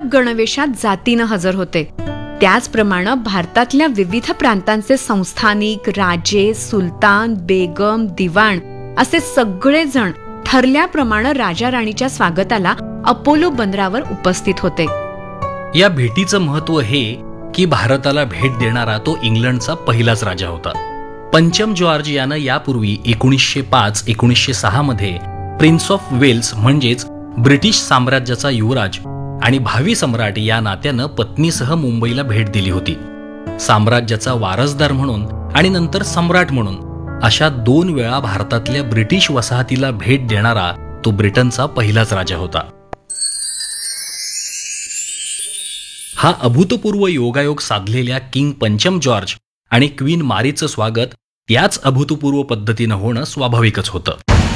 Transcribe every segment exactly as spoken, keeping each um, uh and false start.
गणवेशात जातीनं हजर होते. त्याचप्रमाणे भारतातल्या विविध प्रांतांचे संस्थानिक, राजे, सुलतान, बेगम, दिवाण असे सगळे जण ठरल्याप्रमाणे राजा राणीच्या स्वागताला अपोलो बंदरावर उपस्थित होते. या भेटीचं महत्व हे की भारताला भेट देणारा तो इंग्लंडचा पहिलाच राजा होता. पंचम जॉर्ज यानं यापूर्वी एकोणीसशे पाच एकोणीसशे सहा मध्ये प्रिन्स ऑफ वेल्स म्हणजेच ब्रिटिश साम्राज्याचा युवराज आणि भावी सम्राट या नात्यानं पत्नीसह मुंबईला भेट दिली होती. साम्राज्याचा वारसदार म्हणून आणि नंतर सम्राट म्हणून अशा दोन वेळा भारतातल्या ब्रिटिश वसाहतीला भेट देणारा तो ब्रिटनचा पहिलाच राजा होता. हा अभूतपूर्व योगायोग साधलेल्या किंग पंचम जॉर्ज आणि क्वीन मारीचं स्वागत याच अभूतपूर्व पद्धतीनं होणं स्वाभाविकच होतं.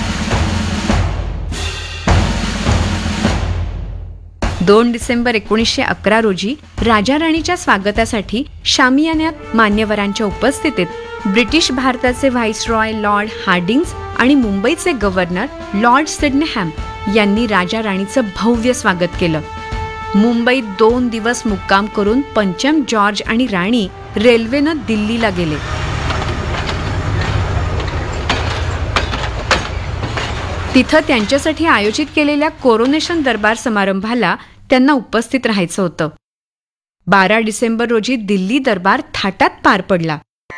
दोन डिसेंबर एकोणीसशे अकरा रोजी राजा राणीच्या स्वागतासाठी शामियान्यात मान्यवरांच्या उपस्थितीत ब्रिटिश भारताचे व्हाईसरॉय लॉर्ड हार्डिंग्ज आणि मुंबईचे गव्हर्नर लॉर्ड सिडनेहॅम यांनी राजा राणीचं भव्य स्वागत केलं. मुंबईत दोन दिवस मुक्काम करून पंचम जॉर्ज आणि राणी रेल्वेनं दिल्लीला गेले. तिथं त्यांच्यासाठी आयोजित केलेल्या कोरोनेशन दरबार समारंभाला त्यांना उपस्थित राहायचं होतं. बारा डिसेंबर रोजी दिल्ली दरबार थाटात पार पडला.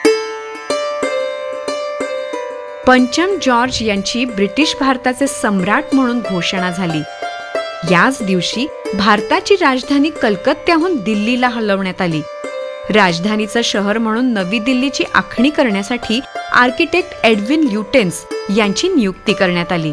पंचम जॉर्ज यांची ब्रिटिश भारताचे सम्राट म्हणून घोषणा झाली. याच दिवशी भारताची राजधानी कलकत्त्याहून दिल्लीला हलवण्यात आली. राजधानीचं शहर म्हणून नवी दिल्लीची आखणी करण्यासाठी आर्किटेक्ट एडविन ल्युटेन्स यांची नियुक्ती करण्यात आली.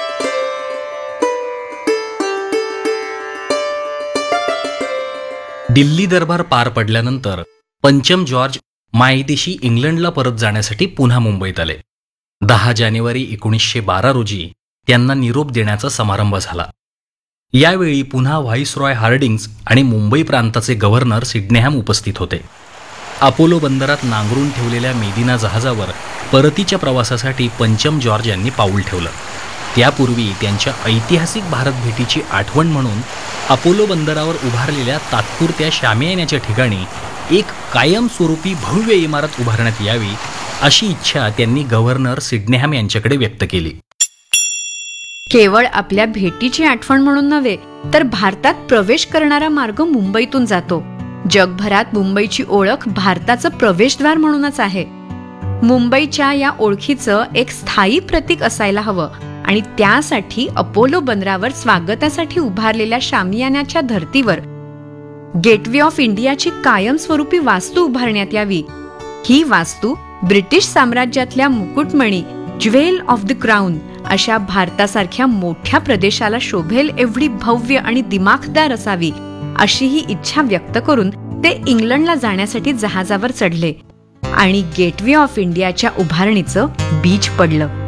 दिल्ली दरबार पार पडल्यानंतर पंचम जॉर्ज मायदेशी इंग्लंडला परत जाण्यासाठी पुन्हा मुंबईत आले. दहा जानेवारी एकोणीसशे बारा रोजी त्यांना निरोप देण्याचा समारंभ झाला. यावेळी पुन्हा व्हाईसरॉय हार्डिंग्ज आणि मुंबई प्रांताचे गव्हर्नर सिडनेहॅम उपस्थित होते. अपोलो बंदरात नांगरून ठेवलेल्या मेदिना जहाजावर परतीच्या प्रवासासाठी पंचम जॉर्ज यांनी पाऊल ठेवलं. त्यापूर्वी त्यांच्या ऐतिहासिक भारत भेटीची आठवण म्हणून अपोलो बंदरावर उभारलेल्या तात्पुरत्या शामियान्याच्या ठिकाणी एक कायमस्वरूपी भव्य इमारत उभारण्यात यावी अशी इच्छा त्यांनी गव्हर्नर सिडनेहॅम यांच्याकडे व्यक्त केली. केवळ आपल्या भेटीची आठवण म्हणून नव्हे तर भारतात प्रवेश करणारा मार्ग मुंबईतून जातो. जगभरात मुंबईची ओळख भारताचं प्रवेशद्वार म्हणूनच आहे. मुंबईच्या या ओळखीचं एक स्थायी प्रतीक असायला हवं आणि त्यासाठी अपोलो बंदरावर स्वागतासाठी उभारलेल्या शामियान्याच्या धर्तीवर गेटवे ऑफ इंडियाची कायमस्वरूपी वास्तू उभारण्यात यावी. ही वास्तू British साम्राज्यातल्या मुकुटमणी, jewel of the crown अशा भारतासारख्या मोठ्या प्रदेशाला शोभेल एवढी भव्य आणि दिमाखदार असावी अशी ही इच्छा व्यक्त करून ते इंग्लंडला जाण्यासाठी जहाजावर चढले आणि गेटवे ऑफ इंडियाच्या उभारणीचं बीज पडलं.